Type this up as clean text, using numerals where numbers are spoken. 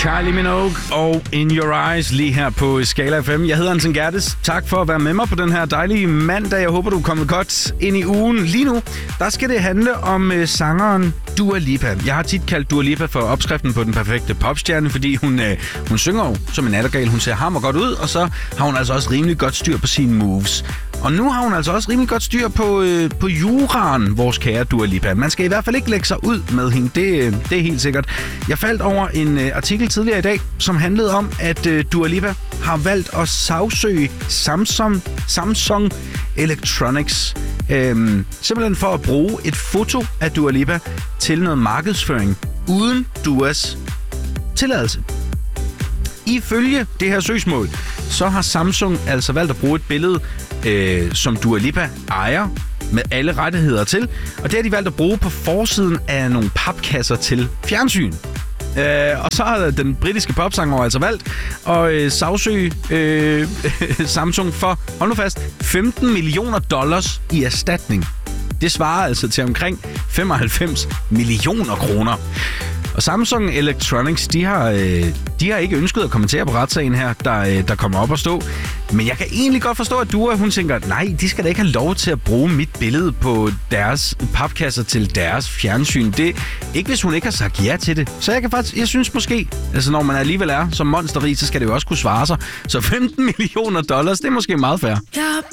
Kylie Minogue og In Your Eyes lige her på Skala FM. Jeg hedder Anton Gerdes. Tak for at være med mig på den her dejlige mandag. Jeg håber, du er kommet godt ind i ugen. Lige nu, der skal det handle om sangeren Dua Lipa. Jeg har tit kaldt Dua Lipa for opskriften på den perfekte popstjerne, fordi hun synger jo som en nattergal. Hun ser hammer godt ud, og så har hun altså også rimelig godt styr på sine moves. Og nu har hun altså også rimelig godt styr på juraen, vores kære Dua Lipa. Man skal i hvert fald ikke lægge sig ud med hende, det er helt sikkert. Jeg faldt over en artikel tidligere i dag, som handlede om, at Dua Lipa har valgt at sagsøge Samsung Electronics. Simpelthen for at bruge et foto af Dua Lipa til noget markedsføring uden Duas tilladelse. Ifølge det her søgsmål, så har Samsung altså valgt at bruge et billede, som Dua Lipa ejer med alle rettigheder til, og det har de valgt at bruge på forsiden af nogle papkasser til fjernsyn. Og så har den britiske popsanger altså valgt at sagsøge Samsung for, hold nu fast, $15 millioner i erstatning. Det svarer altså til omkring 95 millioner kroner. Og Samsung Electronics, de har ikke ønsket at kommentere på retssagen her, der kommer op at stå. Men jeg kan egentlig godt forstå, at Dua, hun tænker, nej, de skal da ikke have lov til at bruge mit billede på deres papkasser til deres fjernsyn. Det ikke, hvis hun ikke har sagt ja til det. Så jeg synes måske, altså når man alligevel er som monsterrig, så skal det jo også kunne svare sig. Så $15 millioner, det er måske meget fair.